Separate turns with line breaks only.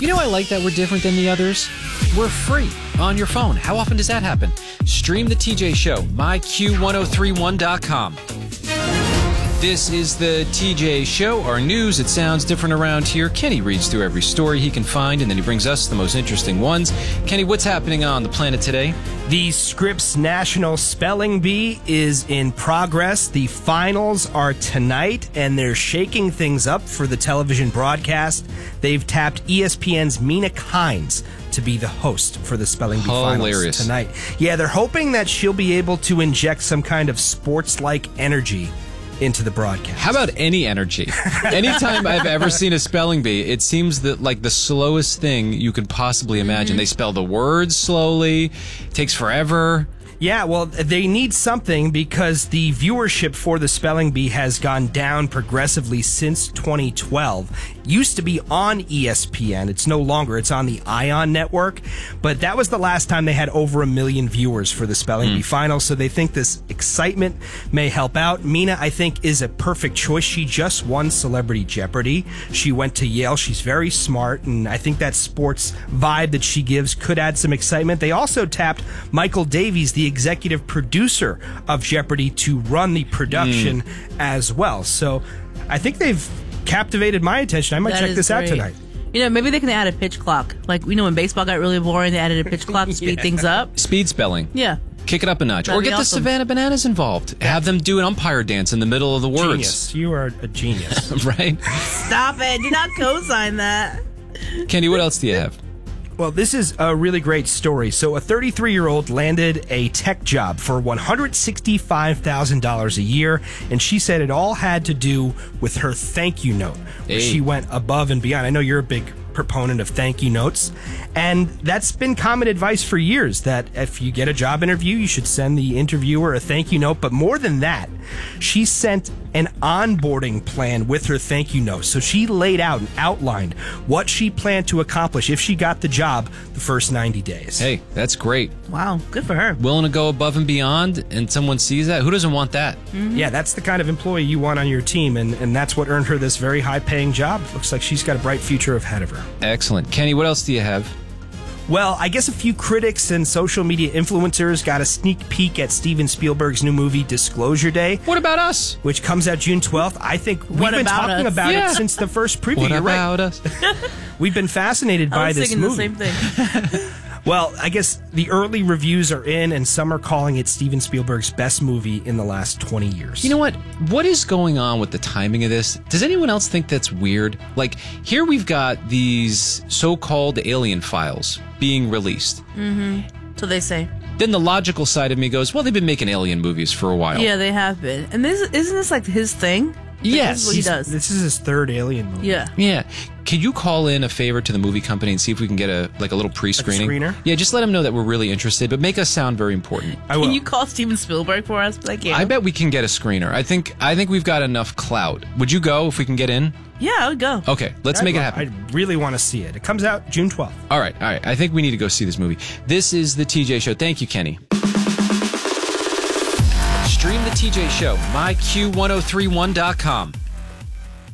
You know, I like that we're different than the others. We're free on your phone. How often does that happen? Stream the TJ Show, myq1031.com. This is the TJ Show, our news. It sounds different around here. Kenny reads through every story he can find, and then he brings us the most interesting ones. Kenny, what's happening on the planet today?
The Scripps National Spelling Bee is in progress. The finals are tonight, and they're shaking things up for the television broadcast. They've tapped ESPN's Mina Kimes to be the host for the Spelling Bee finals tonight. Yeah, they're hoping that she'll be able to inject some kind of sports-like energy into the broadcast.
How about any energy? Anytime I've ever seen a spelling bee, it seems that like the slowest thing you could possibly imagine. They spell the words slowly, takes forever.
Yeah, well, they need something because the viewership for the Spelling Bee has gone down progressively since 2012. Used to be on ESPN. It's no longer. It's on the ION network. But that was the last time they had over 1 million viewers for the Spelling Bee final, so they think this excitement may help out. Mina, I think, is a perfect choice. She just won Celebrity Jeopardy. She went to Yale. She's very smart, and I think that sports vibe that she gives could add some excitement. They also tapped Michael Davies, the executive producer of Jeopardy, to run the production as well. So I think they've captivated my attention. I might check this out tonight.
You know, maybe they can add a pitch clock. Like, when baseball got really boring, they added a pitch clock to speed things up.
Speed spelling.
Yeah.
Kick it up a notch.
That'd
or get
be
the
awesome.
Savannah Bananas involved. Have them do an umpire dance in the middle of the words.
Genius. You are a genius.
Right?
Stop it. Do not co-sign that.
Kenny, what else do you have?
Well, this is a really great story. So a 33-year-old landed a tech job for $165,000 a year, and she said it all had to do with her thank you note.
Hey.
She went above and beyond. I know you're a big proponent of thank you notes, and that's been common advice for years, that if you get a job interview, you should send the interviewer a thank you note. But more than that, she sent an onboarding plan with her thank you note. So she laid out and outlined what she planned to accomplish if she got the job the first 90 days.
Hey, that's great.
Wow. Good for her.
Willing to go above and beyond, and someone sees that? Who doesn't want that?
Yeah, that's the kind of employee you want on your team, and that's what earned her this very high-paying job. Looks like she's got a bright future ahead of her.
Excellent. Kenny, what else do you have?
Well, I guess a few critics and social media influencers got a sneak peek at Steven Spielberg's new movie, Disclosure Day.
What about us?
Which comes out June 12th. I think we've been talking about it since the first preview.
What
You're
about us?
We've been fascinated by this movie.
I was thinking the same thing.
Well, I guess the early reviews are in, and some are calling it Steven Spielberg's best movie in the last 20 years.
You know what? What is going on with the timing of this? Does anyone else think that's weird? Like, here we've got these so-called alien files being released.
So they say.
Then the logical side of me goes, well, they've been making alien movies for a while.
Yeah, they have been. And isn't this like his thing?
Yes.
This is what he does.
This is his third Alien movie.
Yeah.
Yeah. Can you call in a favor to the movie company and see if we can get a little pre-screening?
Like a screener?
Yeah, just let them know that we're really interested, but make us sound very important.
I will.
Can you call Steven Spielberg for us? Like, yeah.
I bet we can get a screener. I think we've got enough clout. Would you go if we can get in?
Yeah, I would go.
Okay, let's make it happen.
I really want to see it. It comes out June 12th.
All right. I think we need to go see this movie. This is the TJ Show. Thank you, Kenny. Stream the TJ Show, myq1031.com.